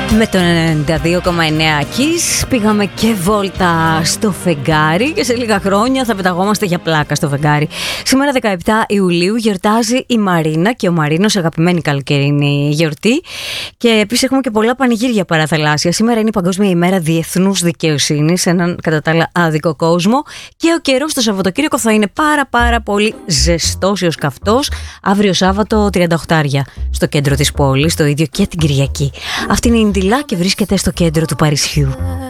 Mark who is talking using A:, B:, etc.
A: Με το 92,9 Kiss πήγαμε και βόλτα στο φεγγάρι και σε λίγα χρόνια θα πεταγόμαστε για πλάκα στο φεγγάρι. Σήμερα 17 Ιουλίου γιορτάζει η Μαρίνα και ο Μαρίνος, αγαπημένη καλοκαιρινή γιορτή. Και επίσης έχουμε και πολλά πανηγύρια παραθαλάσσια. Σήμερα είναι η Παγκόσμια ημέρα διεθνούς δικαιοσύνης σε έναν κατά τα άλλα άδικο κόσμο. Και ο καιρός το Σαββατοκύριακο θα είναι πάρα πολύ ζεστός έως καυτός. Αύριο Σάββατο 38 στο κέντρο της πόλης, το ίδιο και την Κυριακή. Αυτή είναι η Ντιλά και βρίσκεται στο κέντρο του Παρισιού.